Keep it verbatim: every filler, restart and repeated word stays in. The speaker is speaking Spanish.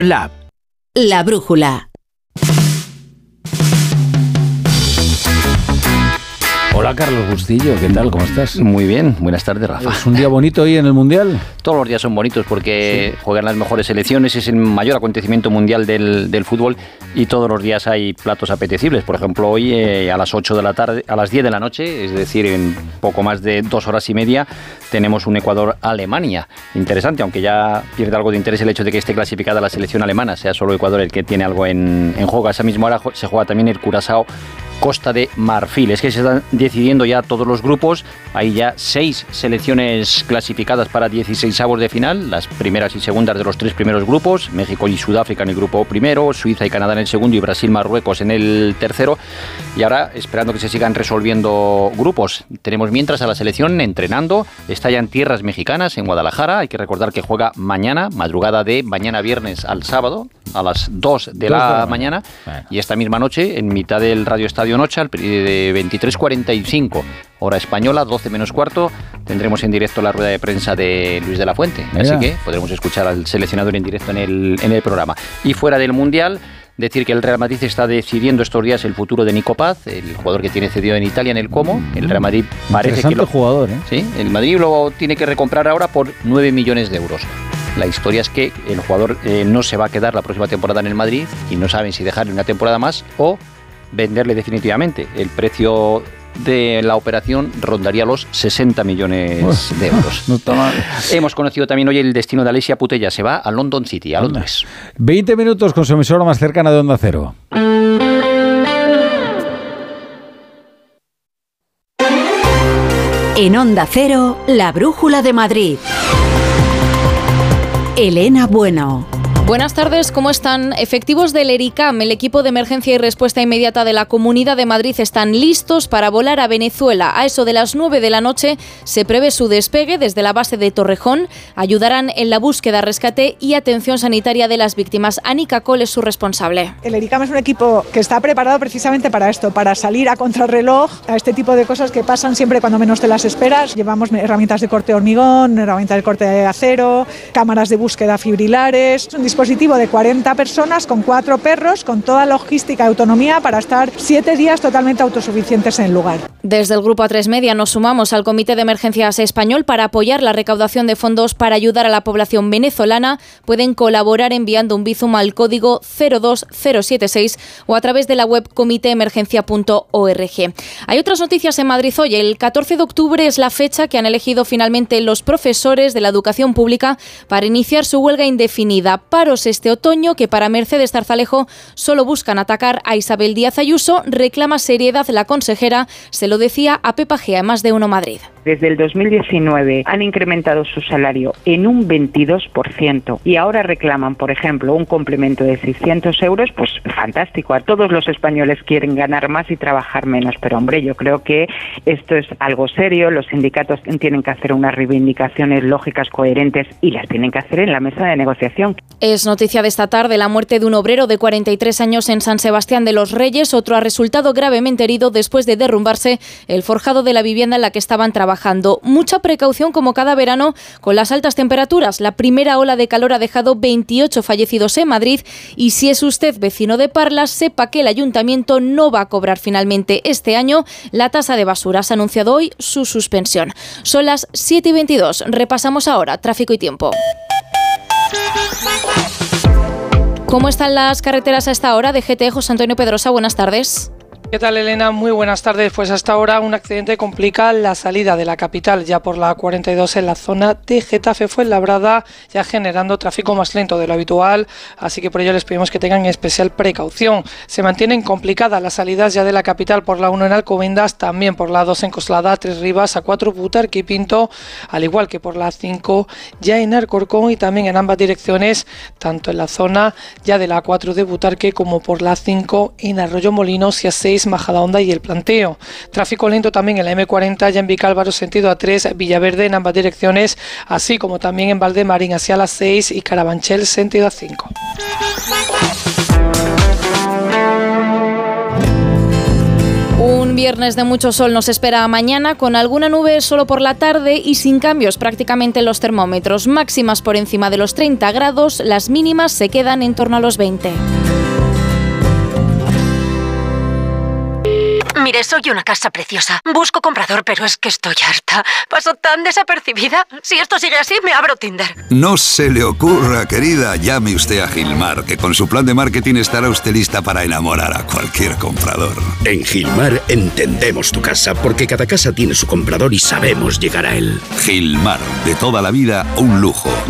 Lab. La brújula. Hola Carlos Bustillo, ¿qué tal? ¿Cómo estás? Muy bien, buenas tardes, Rafa. ¿Es un día bonito hoy en el Mundial? Todos los días son bonitos porque sí. Juegan las mejores selecciones, es el mayor acontecimiento mundial del, del fútbol y todos los días hay platos apetecibles. Por ejemplo, hoy eh, a las ocho de la tarde, a las diez de la noche, es decir, en poco más de dos horas y media, tenemos un Ecuador-Alemania. Interesante, aunque ya pierde algo de interés el hecho de que esté clasificada la selección alemana, sea solo Ecuador el que tiene algo en, en juego. A esa misma hora se juega también el Curazao Costa de Marfil. Es que se están decidiendo ya todos los grupos. Hay ya seis selecciones clasificadas para dieciseisavos de final, las primeras y segundas de los tres primeros grupos, México y Sudáfrica en el grupo primero, Suiza y Canadá en el segundo y Brasil-Marruecos en el tercero. Y ahora, esperando que se sigan resolviendo grupos, tenemos mientras a la selección entrenando. Está ya en tierras mexicanas, en Guadalajara. Hay que recordar que juega mañana, madrugada de mañana viernes al sábado, a las dos de la mañana. Bueno. Y esta misma noche, en mitad del Radio Estadio Noche, de veintitrés cuarenta y cinco, hora española, doce menos cuarto, tendremos en directo la rueda de prensa de Luis de la Fuente. Mira. Así que podremos escuchar al seleccionador en directo en el, en el programa. Y fuera del Mundial, decir que el Real Madrid está decidiendo estos días el futuro de Nico Paz, el jugador que tiene cedido en Italia en el Como. El Real Madrid parece que lo, jugador, ¿eh? Sí, el Madrid lo tiene que recomprar ahora por nueve millones de euros. La historia es que el jugador eh, no se va a quedar la próxima temporada en el Madrid y no saben si dejarle una temporada más o venderle definitivamente. El precio de la operación rondaría los sesenta millones Uf, de euros. No está mal. Hemos conocido también hoy el destino de Alessia Putellas. Se va a London City, a Londres. veinte minutos con su emisora más cercana de Onda Cero. En Onda Cero, la brújula de Madrid. Elena Bueno. Buenas tardes, ¿cómo están? Efectivos del ERICAM, el equipo de emergencia y respuesta inmediata de la Comunidad de Madrid, están listos para volar a Venezuela. A eso de las nueve de la noche se prevé su despegue desde la base de Torrejón. Ayudarán en la búsqueda, rescate y atención sanitaria de las víctimas. Anika Cole es su responsable. El ERICAM es un equipo que está preparado precisamente para esto, para salir a contrarreloj a este tipo de cosas que pasan siempre cuando menos te las esperas. Llevamos herramientas de corte de hormigón, herramientas de corte de acero, cámaras de búsqueda fibrilares, un dispositivo de cuarenta personas con cuatro perros, con toda logística y autonomía para estar siete días totalmente autosuficientes en el lugar. Desde el Grupo A tres Media nos sumamos al Comité de Emergencias Español para apoyar la recaudación de fondos para ayudar a la población venezolana. Pueden colaborar enviando un Bizum al código cero dos cero siete seis o a través de la web comité emergencia punto org. Hay otras noticias en Madrid hoy. El catorce de octubre es la fecha que han elegido finalmente los profesores de la educación pública para iniciar su huelga indefinida. Paros este otoño que para Mercedes Zarzalejo solo buscan atacar a Isabel Díaz Ayuso. Reclama seriedad la consejera, se lo decía a Pepa Gea en Más de Uno Madrid. Desde el dos mil diecinueve han incrementado su salario en un veintidós por ciento y ahora reclaman, por ejemplo, un complemento de seiscientos euros, pues fantástico. A todos los españoles quieren ganar más y trabajar menos, pero hombre, yo creo que esto es algo serio. Los sindicatos tienen que hacer unas reivindicaciones lógicas, coherentes y las tienen que hacer en la mesa de negociación. Es noticia de esta tarde la muerte de un obrero de cuarenta y tres años en San Sebastián de los Reyes. Otro ha resultado gravemente herido después de derrumbarse el forjado de la vivienda en la que estaban trabajando. Mucha precaución como cada verano con las altas temperaturas. La primera ola de calor ha dejado veintiocho fallecidos en Madrid y si es usted vecino de Parlas, sepa que el ayuntamiento no va a cobrar finalmente este año la tasa de basura. Se ha anunciado hoy su suspensión. Son las siete y veintidós. Repasamos ahora tráfico y tiempo. ¿Cómo están las carreteras a esta hora? De G T E, José Antonio Pedrosa, buenas tardes. ¿Qué tal, Elena? Muy buenas tardes. Pues hasta ahora un accidente complica la salida de la capital, ya por la cuarenta y dos en la zona de Getafe Fuenlabrada, ya generando tráfico más lento de lo habitual, así que por ello les pedimos que tengan especial precaución. Se mantienen complicadas las salidas ya de la capital por la uno en Alcobendas, también por la dos en Coslada, Tres Rivas, A cuatro Butarque y Pinto, al igual que por la cinco ya en Alcorcón y también en ambas direcciones, tanto en la zona ya de la A cuatro de Butarque como por la cinco en Arroyo Molinos y A seis Majadahonda y El Planteo. Tráfico lento también en la eme cuarenta ya en Vicálvaro sentido A tres, Villaverde en ambas direcciones, así como también en Valdemarín hacia la seis y Carabanchel sentido A cinco. Un Un viernes de mucho sol nos espera mañana, con alguna nube solo por la tarde y sin cambios prácticamente en los termómetros. Máximas por encima de los treinta grados, las mínimas se quedan en torno a los veinte. Mire, soy una casa preciosa. Busco comprador, pero es que estoy harta. Paso tan desapercibida. Si esto sigue así, me abro Tinder. No se le ocurra, querida. Llame usted a Gilmar, que con su plan de marketing estará usted lista para enamorar a cualquier comprador. En Gilmar entendemos tu casa, porque cada casa tiene su comprador y sabemos llegar a él. Gilmar, de toda la vida, un lujo.